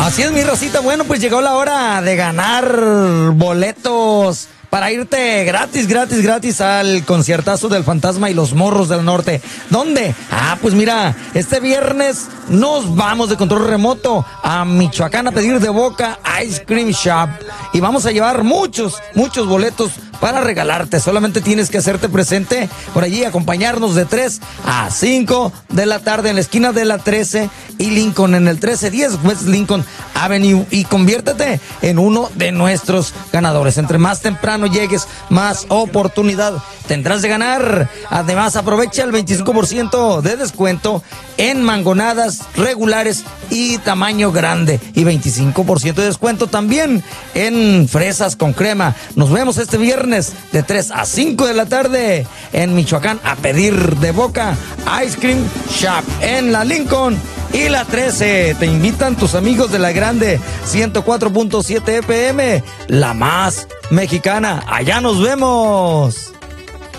Así es, mi racita. Bueno, pues llegó la hora de ganar boletos para irte gratis al conciertazo del Fantasma y los Morros del Norte. ¿Dónde? Pues mira, este viernes nos vamos de control remoto a Michoacán a pedir de boca Ice Cream Shop. Y vamos a llevar muchos boletos para regalarte. Solamente tienes que hacerte presente por allí, acompañarnos de 3 a 5 de la tarde en la esquina de la 13 y Lincoln, en el 1310 West Lincoln Avenue, y conviértete en uno de nuestros ganadores. Entre más temprano llegues, más oportunidad tendrás de ganar. Además, aprovecha el 25% de descuento en mangonadas regulares y tamaño grande, y 25% de descuento también en fresas con crema. Nos vemos este viernes de 3 a 5 de la tarde en Michoacán a pedir de boca Ice Cream Shop en la Lincoln y la 13. Te invitan tus amigos de la grande 104.7 FM, la más mexicana. Allá nos vemos.